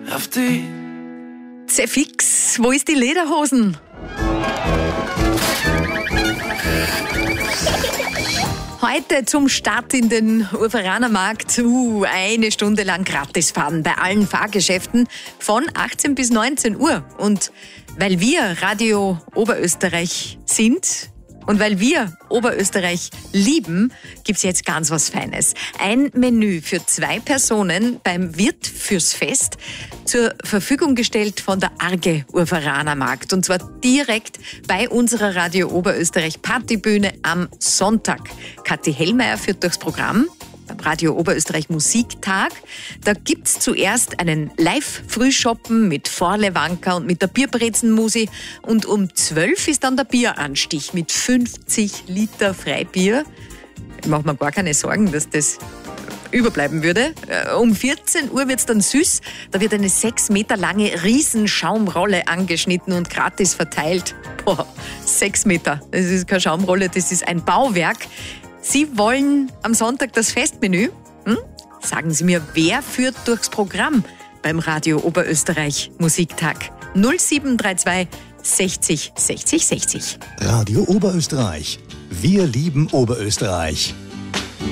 auf die. Sehr fix, wo ist die Lederhosen? Heute zum Start in den Urveranermarkt. Eine Stunde lang gratis fahren bei allen Fahrgeschäften von 18 bis 19 Uhr. Und weil wir Radio Oberösterreich sind und weil wir Oberösterreich lieben, gibt's jetzt ganz was Feines. Ein Menü für 2 Personen beim Wirt fürs Fest, zur Verfügung gestellt von der Arge Urveranermarkt. Und zwar direkt bei unserer Radio Oberösterreich Partybühne am Sonntag. Kathi Hellmeier führt durchs Programm. Beim Radio Oberösterreich Musiktag. Da gibt's zuerst einen Live-Frühschoppen mit Vorlewanker und mit der Bierbrezenmusi. Und um 12 ist dann der Bieranstich mit 50 Liter Freibier. Ich mache mir gar keine Sorgen, dass das überbleiben würde. Um 14 Uhr wird's dann süß. Da wird eine 6 Meter lange Riesenschaumrolle angeschnitten und gratis verteilt. 6 Meter. Das ist keine Schaumrolle, das ist ein Bauwerk. Sie wollen am Sonntag das Festmenü? Sagen Sie mir, wer führt durchs Programm beim Radio Oberösterreich Musiktag? 0732 60 60 60. Radio Oberösterreich. Wir lieben Oberösterreich.